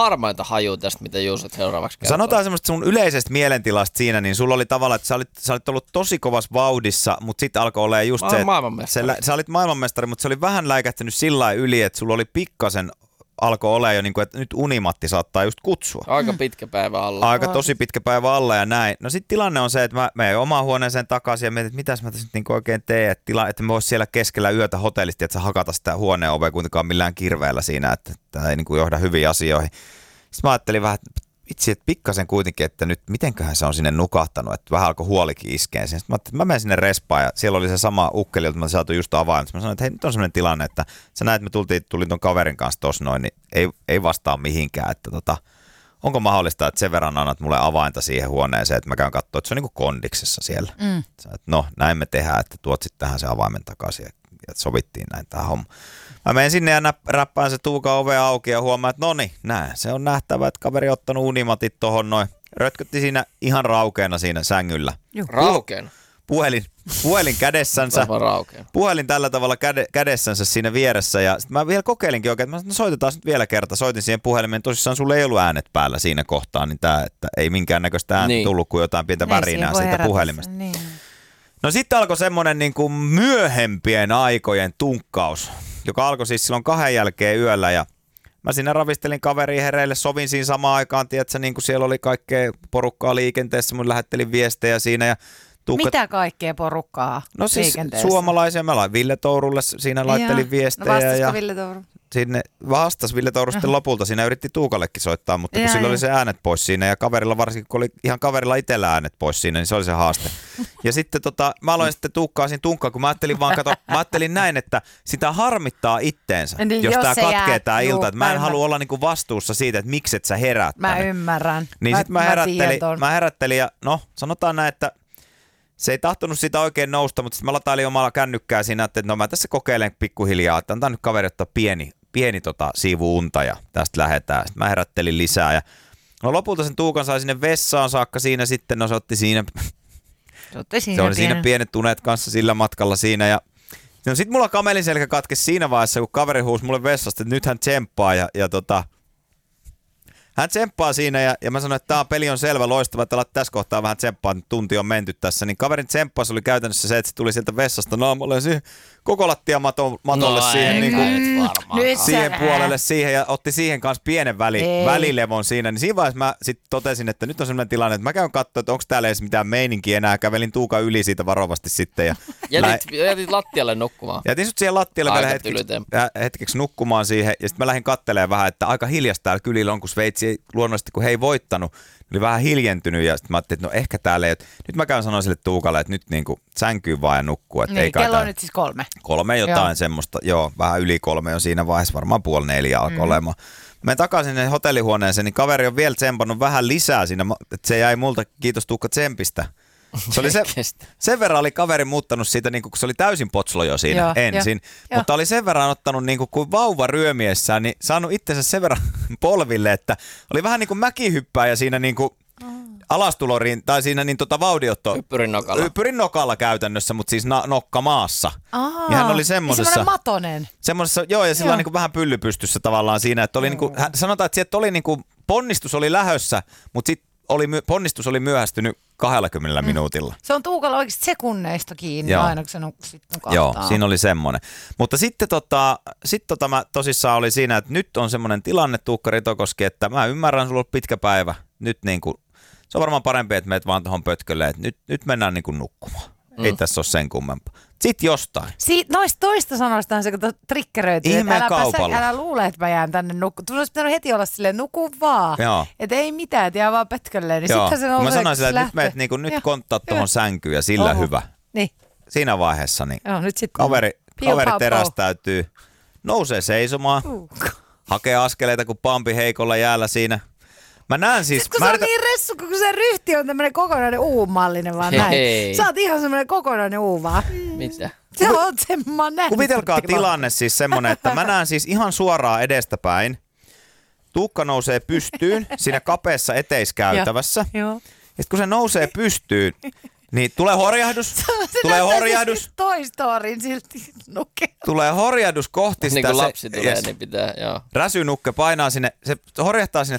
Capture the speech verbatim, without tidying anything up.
harmaita hajua tästä, mitä Juusat seuraavaksi kertoo. Sanotaan semmoista sun yleisestä mielentilasta siinä, niin sulla oli tavallaan, että sä olit, sä olit ollut tosi kovassa vauhdissa, mutta sitten alkoi olemaan just Mä se, maailmanmestari. Se, sä olit maailmanmestari, mutta se oli vähän läikähtänyt sillä lailla yli, että sulla oli pikkasen, alkoi olemaan jo niin kuin, että nyt unimatti saattaa just kutsua. Aika pitkä päivä alla. Aika tosi pitkä päivä alla ja näin. No sitten tilanne on se, että mä menen omaan huoneeseen takaisin ja mietin, että mitäs mä tässä nyt niin oikein teen, että, tila, että mä vois siellä keskellä yötä hotellista, että sä hakata sitä huoneen ovea kuitenkaan millään kirveellä siinä, että tämä ei niin kuin johda hyviin asioihin. Sitten mä ajattelin vähän, että itse, että pikkasen kuitenkin, että nyt mitenköhän se on sinne nukahtanut, että vähän alkoi huolikin iskeen. Sitten mä ajattelin, että mä menen sinne respaan ja siellä oli se sama ukkeli, jolta mä saatu just avaimet. Mä sanoin, että hei, nyt on sellainen tilanne, että sä näet, että me tultiin, tulin ton kaverin kanssa tossa noin, niin ei, ei vastaa mihinkään, että tota, onko mahdollista, että sen verran annat mulle avainta siihen huoneeseen, että mä käyn katsoa, että se on niin kuin kondiksessa siellä. Mm. Sä, että no, näin me tehdään, että tuot sitten tähän se avaimen takaisin ja sovittiin näin tämä homma. Mä menen sinne ja räppään se Tuukan ove auki ja huomaan, että no niin, näin. Se on nähtävä, että kaveri on ottanut unimatit tohon noin. Rötkötti siinä ihan raukeena siinä sängyllä. Juh. Raukeena? Puhelin, puhelin kädessänsä. Puhelin tällä tavalla käde, kädessänsä siinä vieressä. Ja sit mä vielä kokeilinkin oikein, että mä soitetaan nyt vielä kerta. Soitin siihen puhelimeen. Tosissaan sulla ei ollut äänet päällä siinä kohtaa, niin tää, että ei minkäännäköistä ääntä niin tullut kuin jotain pientä värinää siitä herätä puhelimesta. Niin. No sitten alkoi semmoinen niin kuin myöhempien aikojen tunkkaus, joka alkoi siis silloin kahden jälkeen yöllä ja mä siinä ravistelin kaveria hereille, sovin siinä samaan aikaan, tiedätkö, niin kuin siellä oli kaikkea porukkaa liikenteessä, mun lähettelin viestejä siinä ja Tuukka... Mitä kaikkea porukkaa no siis liikenteessä? Suomalaisia, mä lain Ville Tourulle, siinä laittelin ja viestejä. No vastasiko ja Ville Touru? Sinne vastas Ville Touru sitten lopulta, siinä yritti Tuukallekin soittaa, mutta kun ja, sillä ja. oli se äänet pois siinä ja kaverilla varsinkin, kun oli ihan kaverilla itsellä äänet pois siinä, niin se oli se haaste. Ja sitten tota, mä aloin sitten Tuukkaa siinä tunkkaan, kun mä ajattelin vaan, kato, mä ajattelin näin, että sitä harmittaa itteensä, niin, jos, jos tää katkee tää ilta, että mä en halua olla niinku vastuussa siitä, että miksi et sä herät Mä tänne. ymmärrän. Niin mä, sit mä, mä herättelin, mä herättelin ja no, sanotaan näin, että se ei tahtonut sitä oikein nousta, mutta sitten mä latailin omalla kännykkää siinä, että no mä tässä kokeilen pikkuhiljaa, että antaa nyt kaveri ottaa pieni, pieni tota siivu unta ja tästä lähdetään. Sitten mä herättelin lisää ja no lopulta sen Tuukan sai sinne vessaan saakka siinä sitten, no se otti siinä, se, otti siinä se oli pienen. siinä pienet tunet kanssa sillä matkalla siinä ja no sitten mulla kamelin selkä katkesi siinä vaiheessa, kun kaveri huusi mulle vessasta, että nyt hän tsemppaa ja, ja tota... Hän tsemppaa siinä ja, ja mä sanoin, että tämä peli on selvä, loistava, että alat tässä kohtaa vähän tsemppaa, tunti on menty tässä. Niin kaverin tsemppaus oli käytännössä se, että se tuli sieltä vessasta naamalle siihen koko lattiamatolle no, siihen, niin kuin, siihen sä... puolelle siihen ja otti siihen kanssa pienen väli, välilevon siinä. Niin siinä vaiheessa mä sitten totesin, että nyt on sellainen tilanne, että mä käyn katsoa, että onko täällä edes mitään meininkiä enää. Kävelin Tuukan yli siitä varovasti sitten. Ja jätit, mä... jätit lattialle nukkumaan. Jätin sut siihen lattialle vielä hetkeksi, hetkeksi nukkumaan siihen ja sitten mä lähdin katselemaan vähän, että aika hiljasta täällä kylillä on, kun Sveitsi luonnollisesti, kun he ei voittanut, oli vähän hiljentynyt ja sitten mä ajattelin, että no ehkä täällä ei, nyt mä käyn sanoa sille Tuukalle, että nyt niin kuin sänkyy vaan ja nukkuu. Että niin, ei kello tää... on nyt siis kolme. Kolme jotain joo. semmoista, joo, vähän yli kolme on siinä vaiheessa, varmaan puoli neljä alkoi mm. olemaan. Menen takaisin sinne hotellihuoneeseen, niin kaveri on vielä tsempannut vähän lisää siinä, että se jäi multa, kiitos Tuukka tsempistä. Se oli se, sen verran oli kaveri muuttanut siitä, niin kun se oli täysin potslo jo siinä joo, ensin, jo, mutta jo. oli sen verran ottanut niin kuin, kuin vauva ryömiessään, niin saanut itsensä sen verran polville, että oli vähän niin kuin mäkihyppääjä siinä niin kuin alastuloriin, tai siinä niin tota vauhdiotto. Hyppyrin nokalla. Hyppyrin nokalla käytännössä, mutta siis na- nokka maassa. Aa, ja hän oli semmosessa. Semmoinen matonen. Semmoisessa, joo, ja sillä on niin kuin vähän pyllypystyssä tavallaan siinä, että oli oh. niin kuin, sanotaan, että sieltä oli niin kuin, ponnistus oli lähössä, mutta sitten oli, ponnistus oli myöhästynyt kaksikymmentä mm. minuutilla. Se on Tuukalla oikeasti sekunneista kiinni, joo. aina kun se nukahtaa. Joo, siinä oli semmoinen. Mutta sitten tota, sit tota mä tosissaan oli siinä, että nyt on semmoinen tilanne, Tuukka Ritokoski, että mä ymmärrän, sulla on pitkä päivä. Nyt niin kuin, se on varmaan parempi, että meet vaan tuohon pötkölle, että nyt, nyt mennään niin kuin nukkumaan. Mm. Ei tässä ole sen kummempaa. Sitten jostain. Siitä, noista toista sanoistahan se, kun trikkeröityy. Ihmeen kaupalla. Älä luule, että mä jään tänne nukkumaan. Tulla olisi pitänyt heti olla silleen, nuku vaan. Että ei mitään, että jää vaan pötkölleen. Niin sitten se nousee, mä sanoin sille, että nyt meet niinku, nyt konttaa tuohon sänkyyn ja sillä Oho. hyvä. Niin. Siinä vaiheessa niin Joo, nyt sit kaveri, kaveri terästäytyy, nousee seisomaan, uh. hakee askeleita kuin pampi heikolla jäällä siinä. Mä näen siis... Sitten kun se on niin ressu, kun se ryhti on tämmönen kokonainen U-mallinen vaan näin. Hei. Sä oot ihan semmonen kokonainen U vaan. Mitä? Se on semmonen. Kuvitelkaa tilanne siis semmonen, että mä näen siis ihan suoraan edestäpäin. Tuukka nousee pystyyn siinä kapeassa eteiskäytävässä. Joo. Ja sit kun se nousee pystyyn, niin tulee horjahdus. tulee horjahdus. Toy Storyn silti nukke. Tulee horjahdus kohti sitä. Niin kuin lapsi tulee, yes. niin pitää, joo. Räsynukke painaa sinne, se horjahtaa sinne